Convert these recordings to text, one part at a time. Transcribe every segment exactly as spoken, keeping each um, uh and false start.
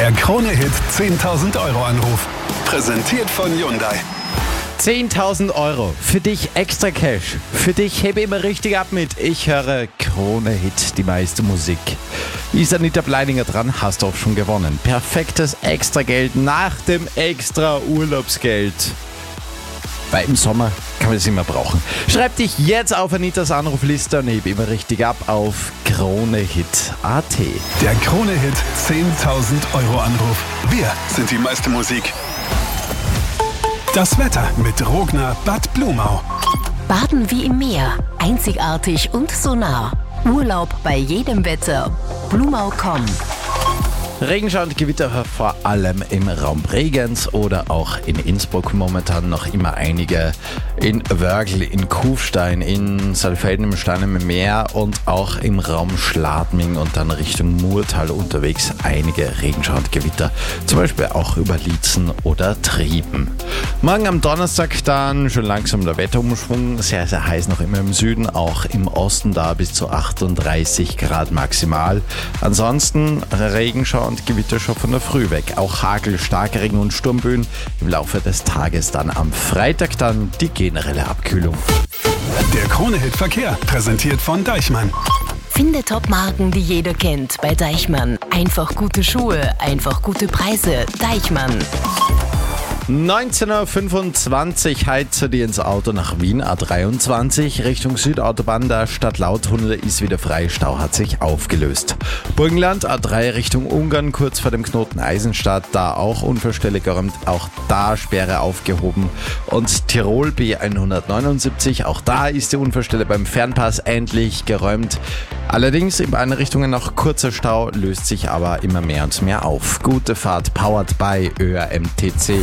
Der Krone-Hit zehntausend Euro Anruf. Präsentiert von Hyundai. zehntausend Euro. Für dich extra Cash. Für dich hebe immer richtig ab mit Ich höre Krone-Hit, die meiste Musik. Ist Anita Bleininger dran, hast du auch schon gewonnen. Perfektes Extrageld nach dem extra Urlaubsgeld. Weil im Sommer kann man das immer brauchen. Schreib dich jetzt auf Anitas Anrufliste und heb immer richtig ab auf Kronehit punkt at. Der Krone-Hit zehntausend Euro Anruf. Wir sind die meiste Musik. Das Wetter mit Rogner Bad Blumau. Baden wie im Meer. Einzigartig und so nah. Urlaub bei jedem Wetter. Blumau punkt com. Regenschauer und Gewitter vor allem im Raum Bregenz oder auch in Innsbruck. Momentan noch immer einige in Wörgl, in Kufstein, in Saalfelden im Stein im Meer und auch im Raum Schladming und dann Richtung Murtal unterwegs einige Regenschauer und Gewitter. Zum Beispiel auch über Liezen oder Trieben. Morgen am Donnerstag dann schon langsam der Wetterumschwung. Sehr, sehr heiß noch immer im Süden, auch im Osten da bis zu achtunddreißig Grad maximal. Ansonsten Regenschauer und Gewitter schon von der Früh weg. Auch Hagel, Starkregen und Sturmböen im Laufe des Tages. Dann am Freitag dann die generelle Abkühlung. Der Krone-Hit Verkehr, präsentiert von Deichmann. Finde Top-Marken, die jeder kennt, bei Deichmann. Einfach gute Schuhe, einfach gute Preise. Deichmann. neunzehn Uhr fünfundzwanzig heizt dir ins Auto nach Wien, A dreiundzwanzig, Richtung Südautobahn, der Stadtlauttunnel ist wieder frei, Stau hat sich aufgelöst. Burgenland, A drei Richtung Ungarn, kurz vor dem Knoten Eisenstadt, da auch Unfallstelle geräumt, auch da Sperre aufgehoben. Und Tirol B hundertneunundsiebzig, auch da ist die Unfallstelle beim Fernpass endlich geräumt. Allerdings in beiden Richtungen noch kurzer Stau, löst sich aber immer mehr und mehr auf. Gute Fahrt, powered by Ö R M T C.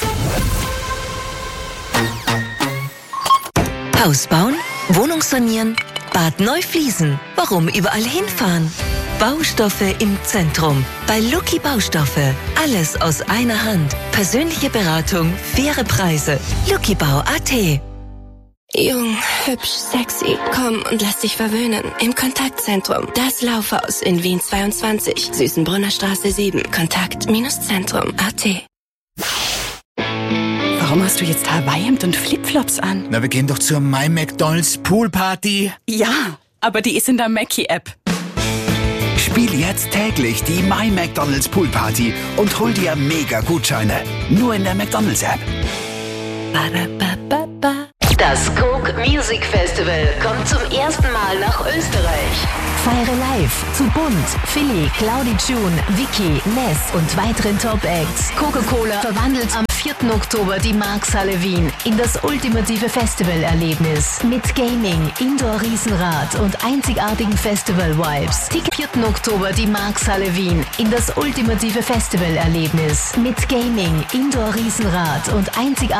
Haus bauen, Wohnung sanieren, Bad neu fließen. Warum überall hinfahren? Baustoffe im Zentrum. Bei Lucky Baustoffe. Alles aus einer Hand. Persönliche Beratung, faire Preise. luckybau punkt at. Jung, hübsch, sexy, komm und lass dich verwöhnen. Im Kontaktzentrum. Das Laufhaus in Wien zweiundzwanzig. Süßenbrunner Straße sieben. Kontakt-Zentrum punkt at. Warum hast du jetzt Hawaii-Hemd und Flipflops an? Na, wir gehen doch zur My McDonald's Poolparty. Ja, aber die ist in der Mackie-App. Spiel jetzt täglich die My McDonald's Poolparty und hol dir mega Gutscheine. Nur in der McDonald's App. Das Coke Music Festival kommt zum ersten Mal nach Österreich. Feiere live zu Bunt, Philly, Claudi June, Vicky, Ness und weiteren Top-Acts. Coca-Cola verwandelt am vierten Oktober die Markshalle Wien in das ultimative Festivalerlebnis. Mit Gaming, Indoor-Riesenrad und einzigartigen Festival-Vibes. Ticket vierten Oktober die Markshalle Wien in das ultimative Festivalerlebnis. Mit Gaming, Indoor-Riesenrad und einzigartigen